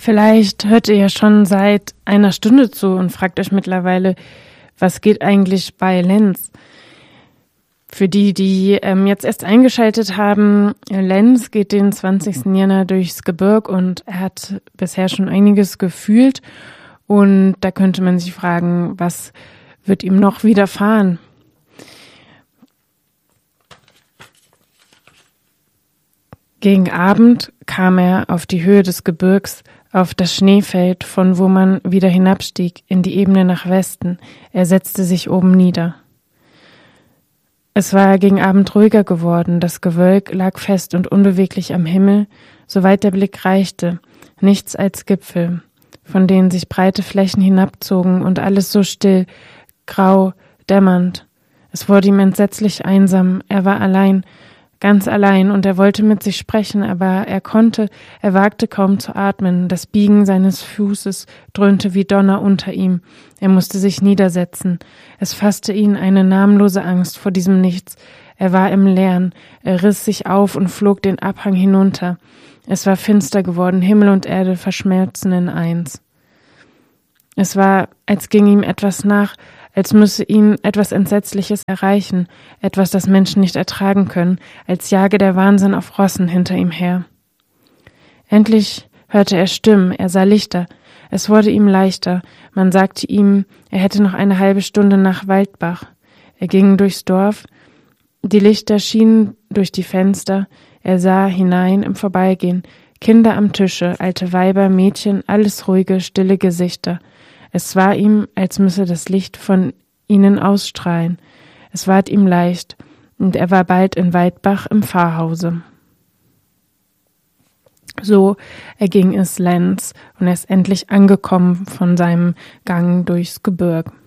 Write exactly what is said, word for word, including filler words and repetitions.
Vielleicht hört ihr ja schon seit einer Stunde zu und fragt euch mittlerweile, was geht eigentlich bei Lenz? Für die, die ähm, jetzt erst eingeschaltet haben, Lenz geht den zwanzigsten Jänner durchs Gebirg und er hat bisher schon einiges gefühlt. Und da könnte man sich fragen, was wird ihm noch widerfahren? Gegen Abend kam er auf die Höhe des Gebirgs, auf das Schneefeld, von wo man wieder hinabstieg in die Ebene nach Westen. Er setzte sich oben nieder. Es war gegen Abend ruhiger geworden, das Gewölk lag fest und unbeweglich am Himmel, soweit der Blick reichte, nichts als Gipfel, von denen sich breite Flächen hinabzogen und alles so still, grau, dämmernd. Es wurde ihm entsetzlich einsam, er war allein, ganz allein, und er wollte mit sich sprechen, aber er konnte, er wagte kaum zu atmen, das Biegen seines Fußes dröhnte wie Donner unter ihm, er musste sich niedersetzen, es fasste ihn eine namenlose Angst vor diesem Nichts, er war im Leeren, er riss sich auf und flog den Abhang hinunter, es war finster geworden, Himmel und Erde verschmelzen in eins. Es war, als ging ihm etwas nach, als müsse ihn etwas Entsetzliches erreichen, etwas, das Menschen nicht ertragen können, als jage der Wahnsinn auf Rossen hinter ihm her. Endlich hörte er Stimmen, er sah Lichter, es wurde ihm leichter, man sagte ihm, er hätte noch eine halbe Stunde nach Waldbach. Er ging durchs Dorf, die Lichter schienen durch die Fenster, er sah hinein im Vorbeigehen, Kinder am Tische, alte Weiber, Mädchen, alles ruhige, stille Gesichter. Es war ihm, als müsse das Licht von ihnen ausstrahlen. Es ward ihm leicht, und er war bald in Waldbach im Pfarrhause. So erging es Lenz, und er ist endlich angekommen von seinem Gang durchs Gebirg.